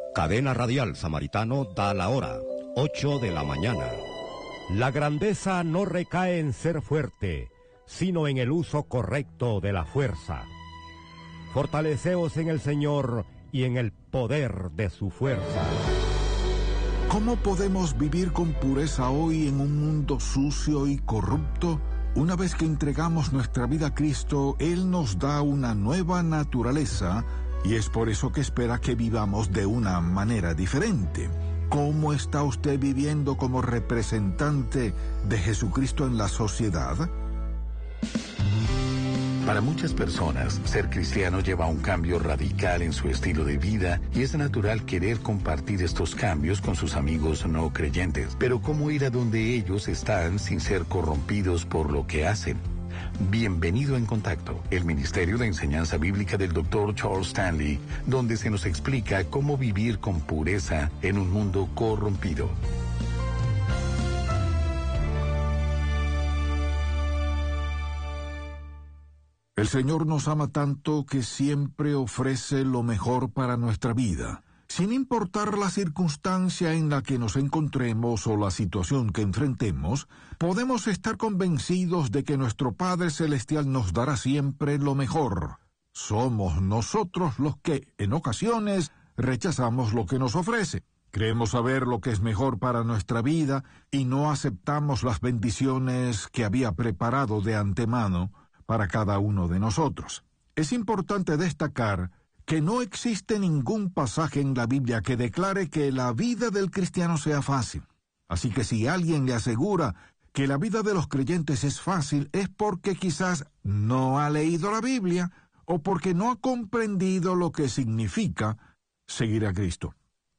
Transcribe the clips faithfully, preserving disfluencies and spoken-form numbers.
Cadena Radial Samaritano da la hora, ocho de la mañana. La grandeza no recae en ser fuerte, sino en el uso correcto de la fuerza. Fortaleceos en el Señor y en el poder de su fuerza. ¿Cómo podemos vivir con pureza hoy en un mundo sucio y corrupto? Una vez que entregamos nuestra vida a Cristo, Él nos da una nueva naturaleza y es por eso que espera que vivamos de una manera diferente. ¿Cómo está usted viviendo como representante de Jesucristo en la sociedad? Para muchas personas, ser cristiano lleva a un cambio radical en su estilo de vida y es natural querer compartir estos cambios con sus amigos no creyentes. Pero ¿cómo ir a donde ellos están sin ser corrompidos por lo que hacen? Bienvenido en Contacto, el Ministerio de Enseñanza Bíblica del doctor Charles Stanley, donde se nos explica cómo vivir con pureza en un mundo corrompido. El Señor nos ama tanto que siempre ofrece lo mejor para nuestra vida. Sin importar la circunstancia en la que nos encontremos o la situación que enfrentemos, podemos estar convencidos de que nuestro Padre Celestial nos dará siempre lo mejor. Somos nosotros los que, en ocasiones, rechazamos lo que nos ofrece. Creemos saber lo que es mejor para nuestra vida y no aceptamos las bendiciones que había preparado de antemano para cada uno de nosotros. Es importante destacar que no existe ningún pasaje en la Biblia que declare que la vida del cristiano sea fácil. Así que si alguien le asegura que la vida de los creyentes es fácil, es porque quizás no ha leído la Biblia o porque no ha comprendido lo que significa seguir a Cristo.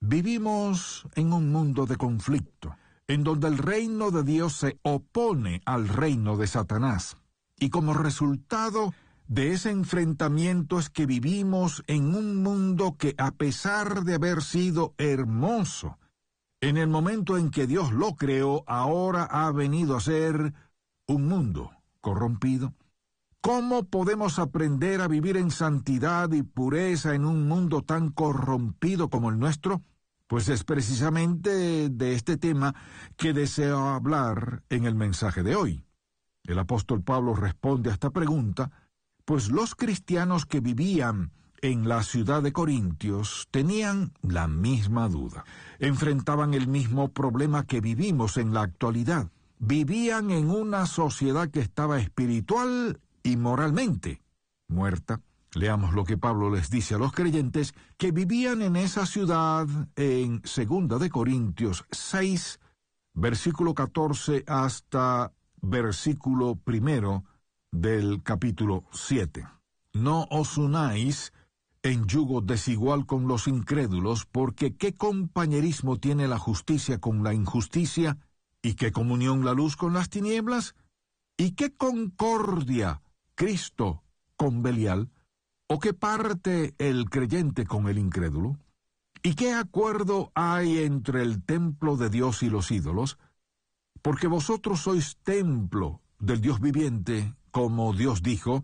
Vivimos en un mundo de conflicto, en donde el reino de Dios se opone al reino de Satanás. Y como resultado de ese enfrentamiento es que vivimos en un mundo que, a pesar de haber sido hermoso, en el momento en que Dios lo creó, ahora ha venido a ser un mundo corrompido. ¿Cómo podemos aprender a vivir en santidad y pureza en un mundo tan corrompido como el nuestro? Pues es precisamente de este tema que deseo hablar en el mensaje de hoy. El apóstol Pablo responde a esta pregunta, pues los cristianos que vivían en la ciudad de Corintios tenían la misma duda. Enfrentaban el mismo problema que vivimos en la actualidad. Vivían en una sociedad que estaba espiritual y moralmente muerta. Leamos lo que Pablo les dice a los creyentes que vivían en esa ciudad en segunda de Corintios seis, versículo catorce hasta versículo primero del capítulo siete. No os unáis en yugo desigual con los incrédulos, porque ¿qué compañerismo tiene la justicia con la injusticia? ¿Y qué comunión la luz con las tinieblas? ¿Y qué concordia Cristo con Belial? ¿O qué parte el creyente con el incrédulo? ¿Y qué acuerdo hay entre el templo de Dios y los ídolos? Porque vosotros sois templo del Dios viviente, como Dios dijo,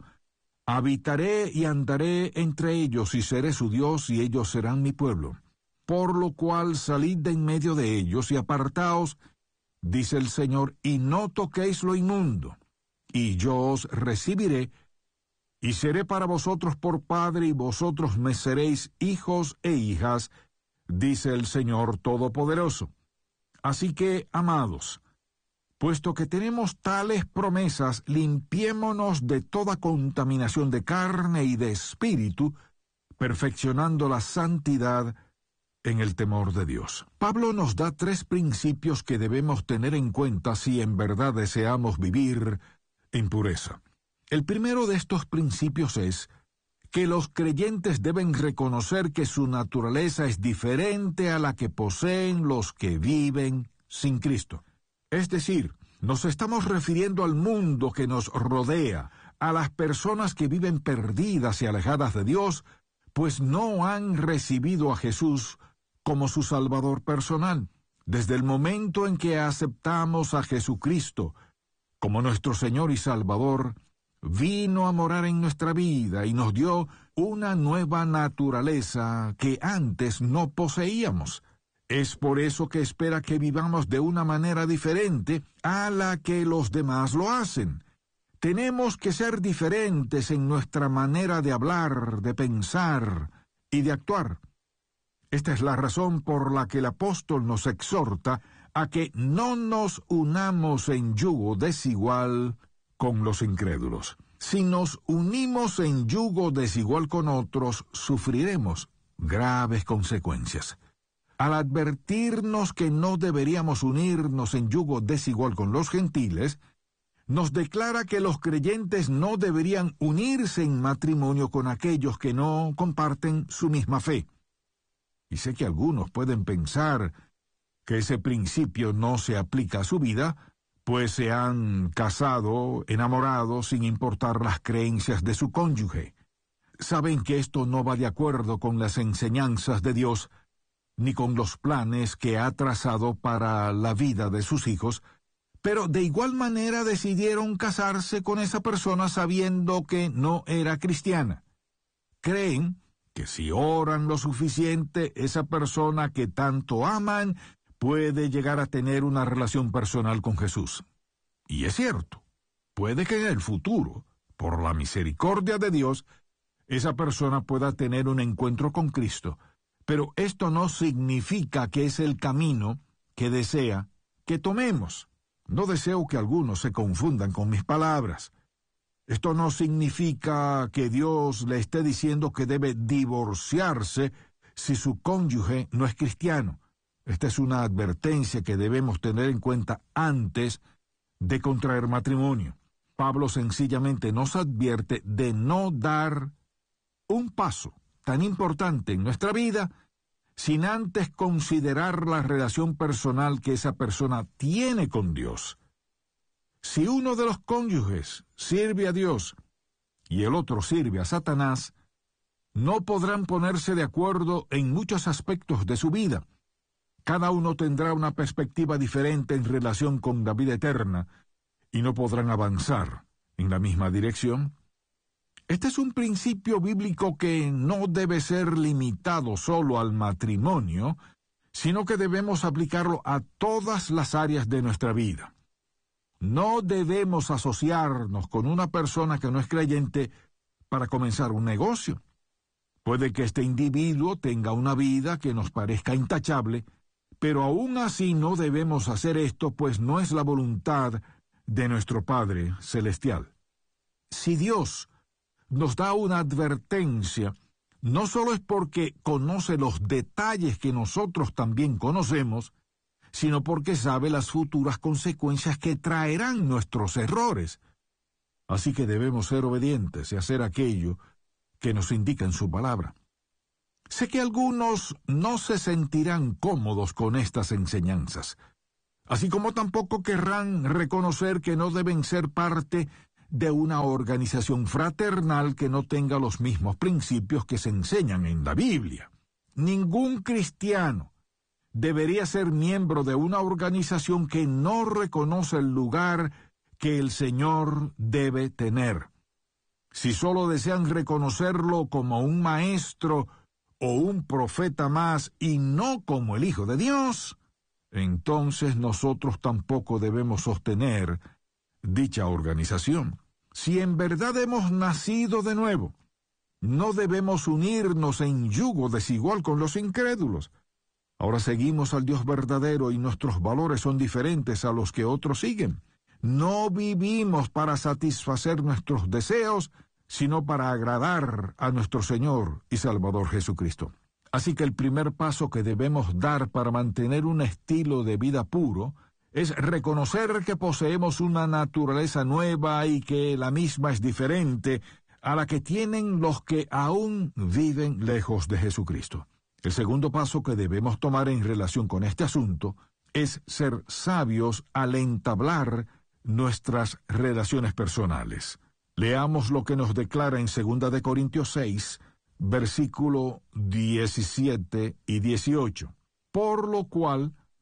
habitaré y andaré entre ellos y seré su Dios y ellos serán mi pueblo. Por lo cual salid de en medio de ellos y apartaos, dice el Señor, y no toquéis lo inmundo, y yo os recibiré, y seré para vosotros por padre, y vosotros me seréis hijos e hijas, dice el Señor Todopoderoso. Así que, amados, puesto que tenemos tales promesas, limpiémonos de toda contaminación de carne y de espíritu, perfeccionando la santidad en el temor de Dios. Pablo nos da tres principios que debemos tener en cuenta si en verdad deseamos vivir en pureza. El primero de estos principios es que los creyentes deben reconocer que su naturaleza es diferente a la que poseen los que viven sin Cristo. Es decir, nos estamos refiriendo al mundo que nos rodea, a las personas que viven perdidas y alejadas de Dios, pues no han recibido a Jesús como su Salvador personal. Desde el momento en que aceptamos a Jesucristo como nuestro Señor y Salvador, vino a morar en nuestra vida y nos dio una nueva naturaleza que antes no poseíamos. Es por eso que espera que vivamos de una manera diferente a la que los demás lo hacen. Tenemos que ser diferentes en nuestra manera de hablar, de pensar y de actuar. Esta es la razón por la que el apóstol nos exhorta a que no nos unamos en yugo desigual con los incrédulos. Si nos unimos en yugo desigual con otros, sufriremos graves consecuencias. Al advertirnos que no deberíamos unirnos en yugo desigual con los gentiles, nos declara que los creyentes no deberían unirse en matrimonio con aquellos que no comparten su misma fe. Y sé que algunos pueden pensar que ese principio no se aplica a su vida, pues se han casado, enamorado, sin importar las creencias de su cónyuge. Saben que esto no va de acuerdo con las enseñanzas de Dios, ni con los planes que ha trazado para la vida de sus hijos, pero de igual manera decidieron casarse con esa persona sabiendo que no era cristiana. Creen que si oran lo suficiente, esa persona que tanto aman puede llegar a tener una relación personal con Jesús. Y es cierto, puede que en el futuro, por la misericordia de Dios, esa persona pueda tener un encuentro con Cristo, pero esto no significa que es el camino que desea que tomemos. No deseo que algunos se confundan con mis palabras. Esto no significa que Dios le esté diciendo que debe divorciarse si su cónyuge no es cristiano. Esta es una advertencia que debemos tener en cuenta antes de contraer matrimonio. Pablo sencillamente nos advierte de no dar un paso tan importante en nuestra vida sin antes considerar la relación personal que esa persona tiene con Dios. Si uno de los cónyuges sirve a Dios y el otro sirve a Satanás, no podrán ponerse de acuerdo en muchos aspectos de su vida. Cada uno tendrá una perspectiva diferente en relación con la vida eterna y no podrán avanzar en la misma dirección. Este es un principio bíblico que no debe ser limitado solo al matrimonio, sino que debemos aplicarlo a todas las áreas de nuestra vida. No debemos asociarnos con una persona que no es creyente para comenzar un negocio. Puede que este individuo tenga una vida que nos parezca intachable, pero aún así no debemos hacer esto, pues no es la voluntad de nuestro Padre Celestial. Si Dios nos da una advertencia, no solo es porque conoce los detalles que nosotros también conocemos, sino porque sabe las futuras consecuencias que traerán nuestros errores. Así que debemos ser obedientes y hacer aquello que nos indica en su palabra. Sé que algunos no se sentirán cómodos con estas enseñanzas, así como tampoco querrán reconocer que no deben ser parte de una organización fraternal que no tenga los mismos principios que se enseñan en la Biblia. Ningún cristiano debería ser miembro de una organización que no reconoce el lugar que el Señor debe tener. Si solo desean reconocerlo como un maestro o un profeta más y no como el Hijo de Dios, entonces nosotros tampoco debemos sostener dicha organización. Si en verdad hemos nacido de nuevo, no debemos unirnos en yugo desigual con los incrédulos. Ahora seguimos al Dios verdadero y nuestros valores son diferentes a los que otros siguen. No vivimos para satisfacer nuestros deseos, sino para agradar a nuestro Señor y Salvador Jesucristo. Así que el primer paso que debemos dar para mantener un estilo de vida puro es reconocer que poseemos una naturaleza nueva y que la misma es diferente a la que tienen los que aún viven lejos de Jesucristo. El segundo paso que debemos tomar en relación con este asunto es ser sabios al entablar nuestras relaciones personales. Leamos lo que nos declara en segunda de Corintios seis, versículo diecisiete y dieciocho. Por lo cual,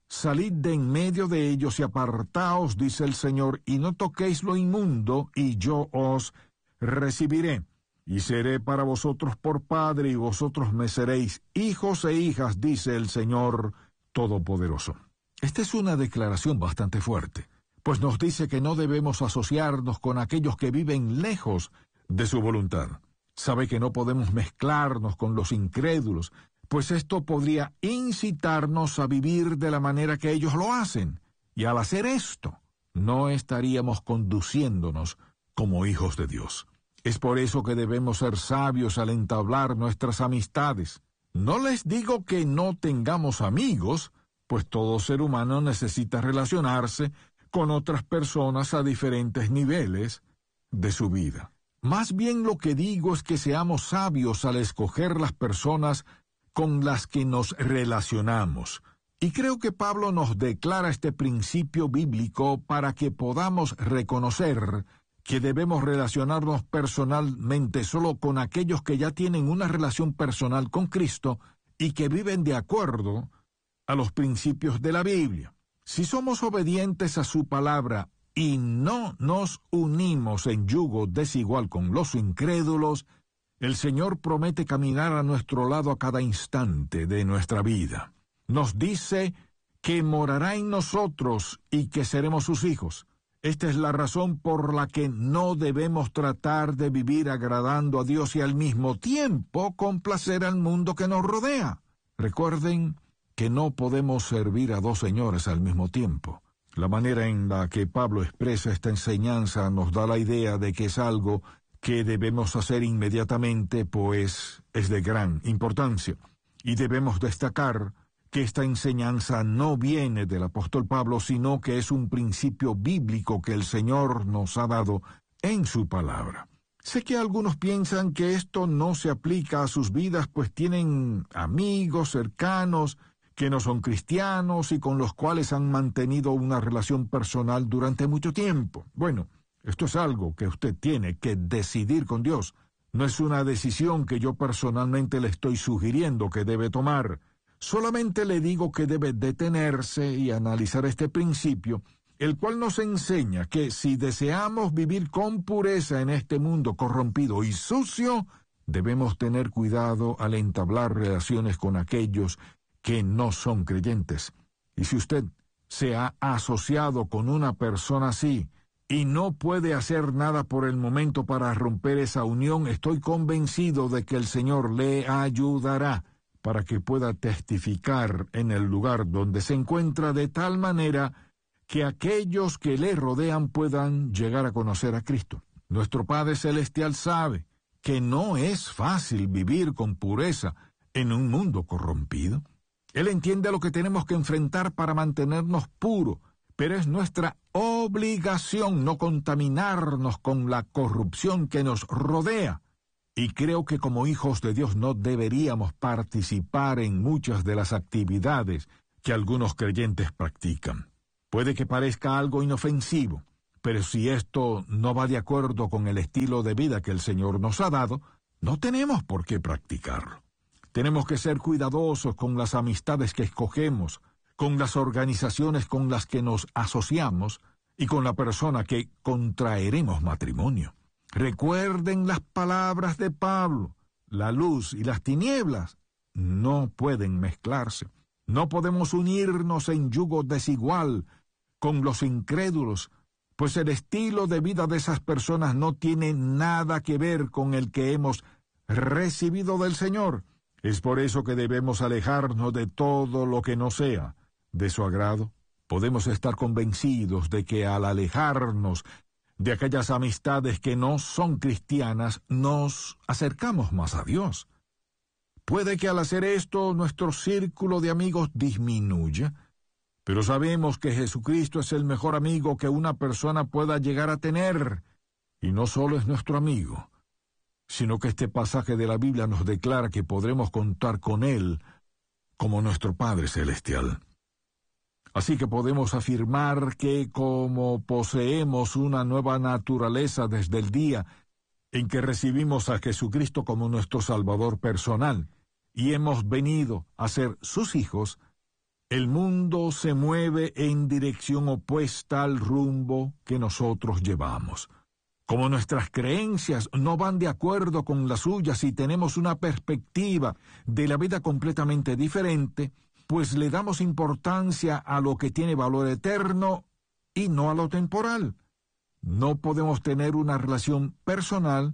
salid de en medio de ellos y apartaos, dice el Señor, y no toquéis lo inmundo, y yo os recibiré. Y seré para vosotros por padre, y vosotros me seréis hijos e hijas, dice el Señor Todopoderoso. Esta es una declaración bastante fuerte, pues nos dice que no debemos asociarnos con aquellos que viven lejos de su voluntad. Sabe que no podemos mezclarnos con los incrédulos, pues esto podría incitarnos a vivir de la manera que ellos lo hacen, y al hacer esto, no estaríamos conduciéndonos como hijos de Dios. Es por eso que debemos ser sabios al entablar nuestras amistades. No les digo que no tengamos amigos, pues todo ser humano necesita relacionarse con otras personas a diferentes niveles de su vida. Más bien lo que digo es que seamos sabios al escoger las personas con las que nos relacionamos. Y creo que Pablo nos declara este principio bíblico para que podamos reconocer que debemos relacionarnos personalmente solo con aquellos que ya tienen una relación personal con Cristo y que viven de acuerdo a los principios de la Biblia. Si somos obedientes a su palabra y no nos unimos en yugo desigual con los incrédulos, el Señor promete caminar a nuestro lado a cada instante de nuestra vida. Nos dice que morará en nosotros y que seremos sus hijos. Esta es la razón por la que no debemos tratar de vivir agradando a Dios y al mismo tiempo complacer al mundo que nos rodea. Recuerden que no podemos servir a dos señores al mismo tiempo. La manera en la que Pablo expresa esta enseñanza nos da la idea de que es algo que debemos hacer inmediatamente, pues es de gran importancia. Y debemos destacar que esta enseñanza no viene del apóstol Pablo, sino que es un principio bíblico que el Señor nos ha dado en su palabra. Sé que algunos piensan que esto no se aplica a sus vidas, pues tienen amigos cercanos que no son cristianos y con los cuales han mantenido una relación personal durante mucho tiempo. Bueno, esto es algo que usted tiene que decidir con Dios. No es una decisión que yo personalmente le estoy sugiriendo que debe tomar. Solamente le digo que debe detenerse y analizar este principio, el cual nos enseña que si deseamos vivir con pureza en este mundo corrompido y sucio, debemos tener cuidado al entablar relaciones con aquellos que no son creyentes. Y si usted se ha asociado con una persona así y no puede hacer nada por el momento para romper esa unión, estoy convencido de que el Señor le ayudará para que pueda testificar en el lugar donde se encuentra de tal manera que aquellos que le rodean puedan llegar a conocer a Cristo. Nuestro Padre Celestial sabe que no es fácil vivir con pureza en un mundo corrompido. Él entiende lo que tenemos que enfrentar para mantenernos puros, pero es nuestra obligación no contaminarnos con la corrupción que nos rodea. Y creo que como hijos de Dios no deberíamos participar en muchas de las actividades que algunos creyentes practican. Puede que parezca algo inofensivo, pero si esto no va de acuerdo con el estilo de vida que el Señor nos ha dado, no tenemos por qué practicarlo. Tenemos que ser cuidadosos con las amistades que escogemos, con las organizaciones con las que nos asociamos y con la persona que contraeremos matrimonio. Recuerden las palabras de Pablo: la luz y las tinieblas no pueden mezclarse. No podemos unirnos en yugo desigual con los incrédulos, pues el estilo de vida de esas personas no tiene nada que ver con el que hemos recibido del Señor. Es por eso que debemos alejarnos de todo lo que no sea de su agrado. Podemos estar convencidos de que al alejarnos de aquellas amistades que no son cristianas, nos acercamos más a Dios. Puede que al hacer esto nuestro círculo de amigos disminuya, pero sabemos que Jesucristo es el mejor amigo que una persona pueda llegar a tener, y no solo es nuestro amigo, sino que este pasaje de la Biblia nos declara que podremos contar con Él como nuestro Padre Celestial. Así que podemos afirmar que como poseemos una nueva naturaleza desde el día en que recibimos a Jesucristo como nuestro Salvador personal y hemos venido a ser sus hijos, El mundo se mueve en dirección opuesta al rumbo que nosotros llevamos. Como nuestras creencias no van de acuerdo con las suyas y tenemos una perspectiva de la vida completamente diferente, pues le damos importancia a lo que tiene valor eterno y no a lo temporal. No podemos tener una relación personal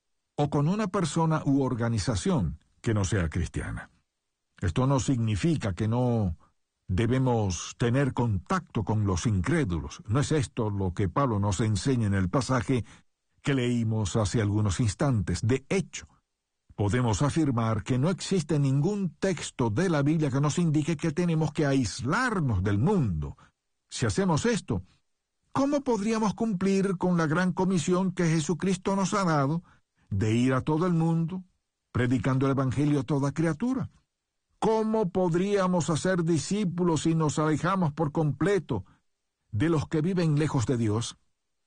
o con una persona u organización que no sea cristiana. Esto no significa que no debemos tener contacto con los incrédulos. No es esto lo que Pablo nos enseña en el pasaje que leímos hace algunos instantes. De hecho, podemos afirmar que no existe ningún texto de la Biblia que nos indique que tenemos que aislarnos del mundo. Si hacemos esto, ¿cómo podríamos cumplir con la gran comisión que Jesucristo nos ha dado de ir a todo el mundo, predicando el Evangelio a toda criatura? ¿Cómo podríamos hacer discípulos si nos alejamos por completo de los que viven lejos de Dios?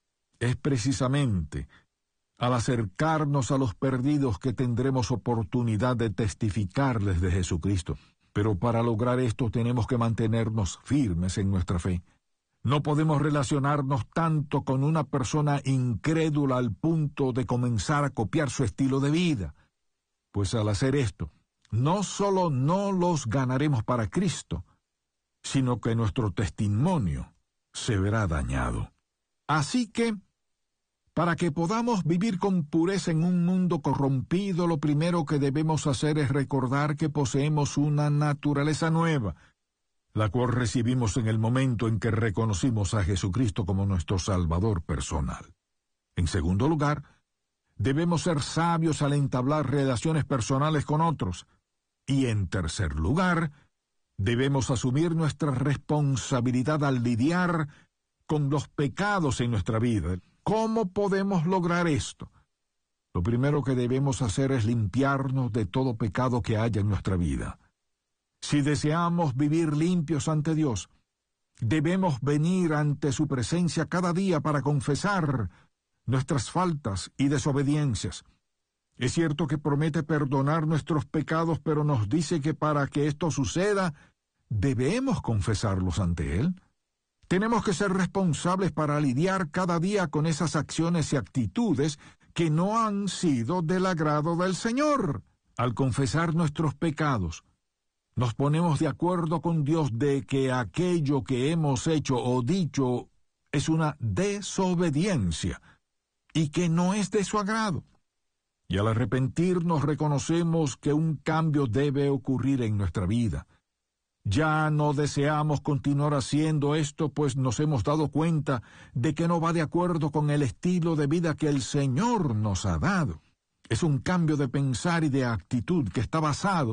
Es precisamente al acercarnos a los perdidos que tendremos oportunidad de testificarles de Jesucristo. Pero para lograr esto tenemos que mantenernos firmes en nuestra fe. No podemos relacionarnos tanto con una persona incrédula al punto de comenzar a copiar su estilo de vida, pues al hacer esto, no solo no los ganaremos para Cristo, sino que nuestro testimonio se verá dañado. Así que, para que podamos vivir con pureza en un mundo corrompido, lo primero que debemos hacer es recordar que poseemos una naturaleza nueva, la cual recibimos en el momento en que reconocimos a Jesucristo como nuestro Salvador personal. En segundo lugar, debemos ser sabios al entablar relaciones personales con otros. Y en tercer lugar, debemos asumir nuestra responsabilidad al lidiar con los pecados en nuestra vida. ¿Cómo podemos lograr esto? Lo primero que debemos hacer es limpiarnos de todo pecado que haya en nuestra vida. Si deseamos vivir limpios ante Dios, debemos venir ante su presencia cada día para confesar nuestras faltas y desobediencias. Es cierto que promete perdonar nuestros pecados, pero nos dice que para que esto suceda, debemos confesarlos ante Él. Tenemos que ser responsables para lidiar cada día con esas acciones y actitudes que no han sido del agrado del Señor. Al confesar nuestros pecados, nos ponemos de acuerdo con Dios de que aquello que hemos hecho o dicho es una desobediencia y que no es de su agrado. Y al arrepentirnos reconocemos que un cambio debe ocurrir en nuestra vida. Ya no deseamos continuar haciendo esto, pues nos hemos dado cuenta de que no va de acuerdo con el estilo de vida que el Señor nos ha dado. Es un cambio de pensar y de actitud que está basado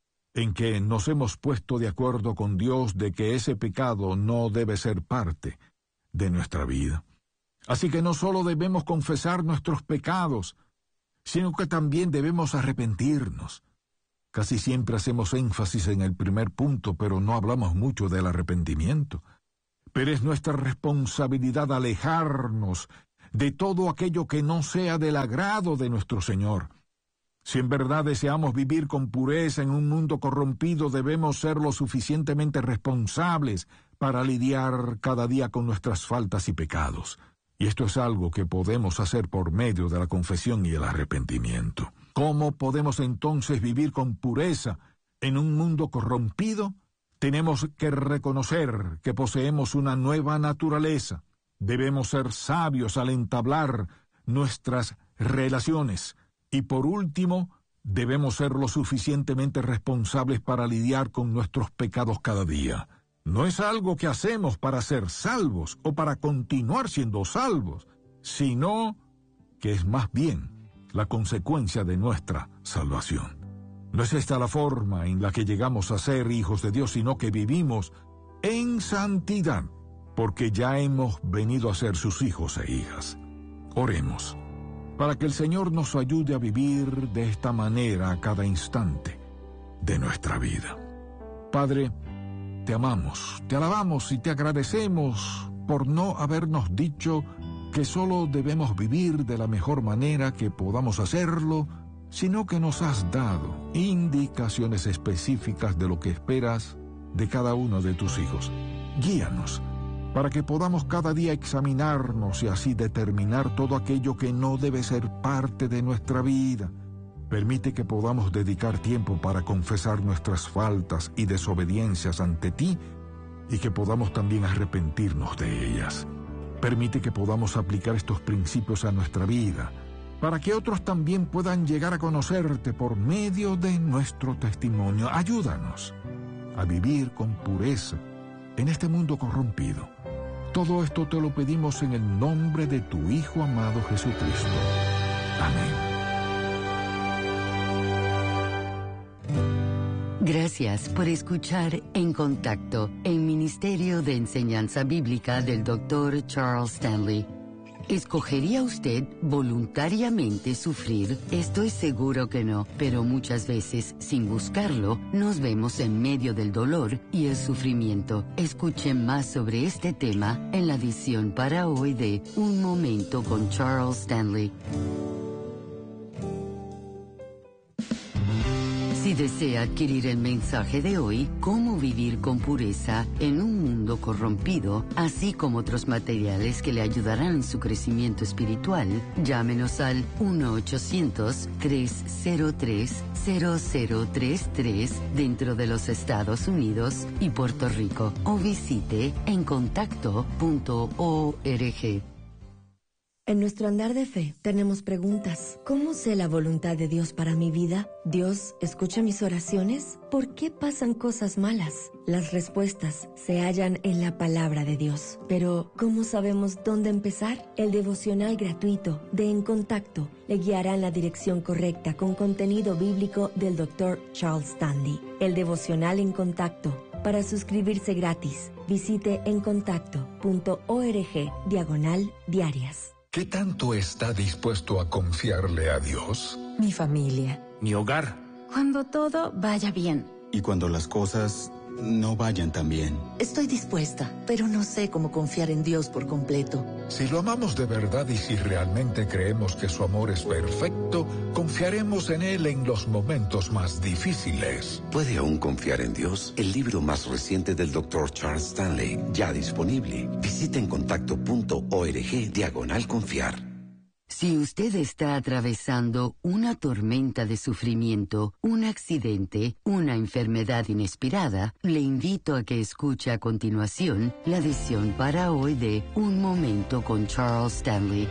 en que nos hemos puesto de acuerdo con Dios de que ese pecado no debe ser parte de nuestra vida. Así que no solo debemos confesar nuestros pecados, sino que también debemos arrepentirnos. Casi siempre hacemos énfasis en el primer punto, pero no hablamos mucho del arrepentimiento. Pero es nuestra responsabilidad alejarnos de todo aquello que no sea del agrado de nuestro Señor. Si en verdad deseamos vivir con pureza en un mundo corrompido, debemos ser lo suficientemente responsables para lidiar cada día con nuestras faltas y pecados. Y esto es algo que podemos hacer por medio de la confesión y el arrepentimiento. ¿Cómo podemos entonces vivir con pureza en un mundo corrompido? Tenemos que reconocer que poseemos una nueva naturaleza. Debemos ser sabios al entablar nuestras relaciones. Y por último, debemos ser lo suficientemente responsables para lidiar con nuestros pecados cada día. No es algo que hacemos para ser salvos o para continuar siendo salvos, sino que es más bien la consecuencia de nuestra salvación. No es esta la forma en la que llegamos a ser hijos de Dios, sino que vivimos en santidad, porque ya hemos venido a ser sus hijos e hijas. Oremos, para que el Señor nos ayude a vivir de esta manera a cada instante de nuestra vida. Padre, te amamos, te alabamos y te agradecemos por no habernos dicho que solo debemos vivir de la mejor manera que podamos hacerlo, sino que nos has dado indicaciones específicas de lo que esperas de cada uno de tus hijos. Guíanos, para que podamos cada día examinarnos y así determinar todo aquello que no debe ser parte de nuestra vida. Permite que podamos dedicar tiempo para confesar nuestras faltas y desobediencias ante ti y que podamos también arrepentirnos de ellas. Permite que podamos aplicar estos principios a nuestra vida, para que otros también puedan llegar a conocerte por medio de nuestro testimonio. Ayúdanos a vivir con pureza en este mundo corrompido. Todo esto te lo pedimos en el nombre de tu Hijo amado Jesucristo. Amén. Gracias por escuchar En Contacto, el Ministerio de Enseñanza Bíblica del doctor Charles Stanley. ¿Escogería usted voluntariamente sufrir? Estoy seguro que no, pero muchas veces, sin buscarlo, nos vemos en medio del dolor y el sufrimiento. Escuche más sobre este tema en la edición para hoy de Un Momento con Charles Stanley. Si desea adquirir el mensaje de hoy, Cómo vivir con pureza en un mundo corrompido, así como otros materiales que le ayudarán en su crecimiento espiritual, llámenos al uno ochocientos, tres cero tres, cero cero tres tres dentro de los Estados Unidos y Puerto Rico o visite en contacto punto org. En nuestro andar de fe tenemos preguntas. ¿Cómo sé la voluntad de Dios para mi vida? ¿Dios escucha mis oraciones? ¿Por qué pasan cosas malas? Las respuestas se hallan en la palabra de Dios. Pero, ¿cómo sabemos dónde empezar? El devocional gratuito de En Contacto le guiará en la dirección correcta con contenido bíblico del doctor Charles Stanley. El devocional En Contacto. Para suscribirse gratis, visite en contacto punto org diagonal diarias. ¿Qué tanto está dispuesto a confiarle a Dios? Mi familia. Mi hogar. Cuando todo vaya bien. Y cuando las cosas no vayan tan bien. Estoy dispuesta, pero no sé cómo confiar en Dios por completo. Si lo amamos de verdad y si realmente creemos que su amor es perfecto, confiaremos en Él en los momentos más difíciles. ¿Puede aún confiar en Dios? El libro más reciente del doctor Charles Stanley, ya disponible. Visite en contacto punto org diagonal confiar. Si usted está atravesando una tormenta de sufrimiento, un accidente, una enfermedad inesperada, le invito a que escuche a continuación la edición para hoy de Un Momento con Charles Stanley.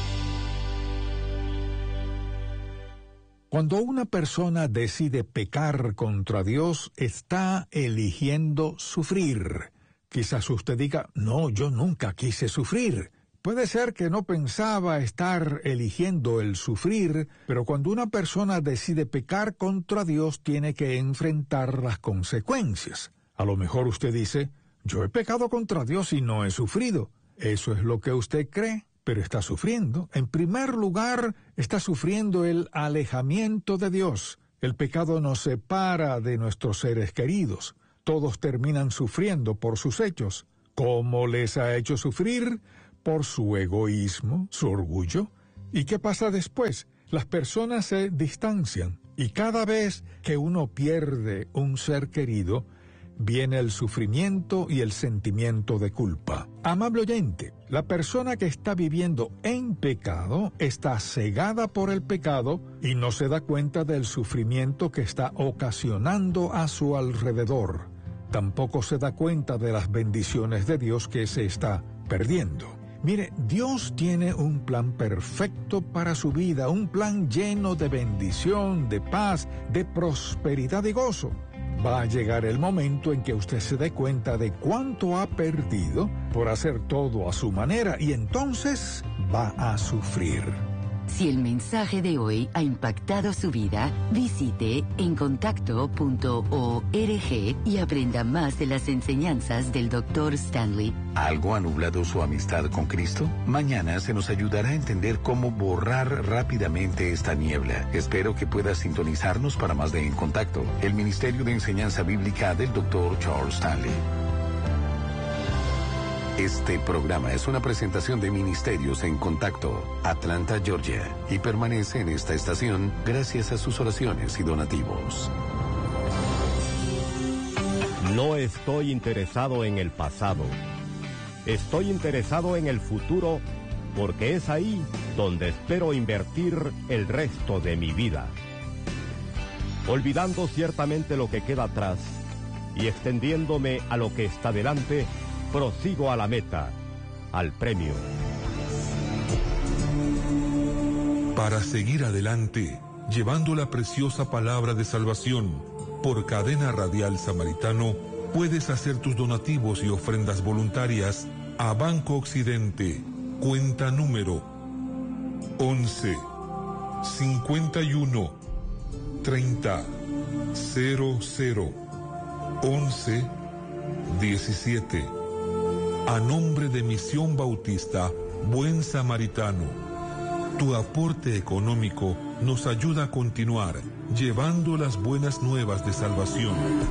Cuando una persona decide pecar contra Dios, está eligiendo sufrir. Quizás usted diga, no, yo nunca quise sufrir. Puede ser que no pensaba estar eligiendo el sufrir, pero cuando una persona decide pecar contra Dios, tiene que enfrentar las consecuencias. A lo mejor usted dice, yo he pecado contra Dios y no he sufrido. Eso es lo que usted cree, pero está sufriendo. En primer lugar, está sufriendo el alejamiento de Dios. El pecado nos separa de nuestros seres queridos. Todos terminan sufriendo por sus hechos. ¿Cómo les ha hecho sufrir? Por su egoísmo, su orgullo. ¿Y qué pasa después? Las personas se distancian y cada vez que uno pierde un ser querido, viene el sufrimiento y el sentimiento de culpa. Amable oyente, la persona que está viviendo en pecado está cegada por el pecado y no se da cuenta del sufrimiento que está ocasionando a su alrededor. Tampoco se da cuenta de las bendiciones de Dios que se está perdiendo. Mire, Dios tiene un plan perfecto para su vida, un plan lleno de bendición, de paz, de prosperidad y gozo. Va a llegar el momento en que usted se dé cuenta de cuánto ha perdido por hacer todo a su manera y entonces va a sufrir. Si el mensaje de hoy ha impactado su vida, visite en contacto punto org y aprenda más de las enseñanzas del doctor Stanley. ¿Algo ha nublado su amistad con Cristo? Mañana se nos ayudará a entender cómo borrar rápidamente esta niebla. Espero que pueda sintonizarnos para más de En Contacto, el Ministerio de Enseñanza Bíblica del doctor Charles Stanley. Este programa es una presentación de Ministerios en Contacto, Atlanta, Georgia, y permanece en esta estación gracias a sus oraciones y donativos. No estoy interesado en el pasado. Estoy interesado en el futuro porque es ahí donde espero invertir el resto de mi vida. Olvidando ciertamente lo que queda atrás y extendiéndome a lo que está delante, prosigo a la meta, al premio. Para seguir adelante, llevando la preciosa palabra de salvación, por Cadena Radial Samaritano, puedes hacer tus donativos y ofrendas voluntarias a Banco Occidente, cuenta número once, cincuenta y uno, treinta, cero cero, once, diecisiete. A nombre de Misión Bautista Buen Samaritano, tu aporte económico nos ayuda a continuar llevando las buenas nuevas de salvación.